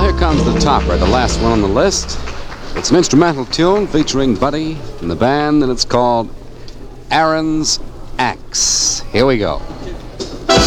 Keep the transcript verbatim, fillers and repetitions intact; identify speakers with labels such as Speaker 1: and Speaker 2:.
Speaker 1: here comes the topper, the last one on the list. It's an instrumental tune featuring Buddy and the band, and it's called Aaron's Axe. Here we go.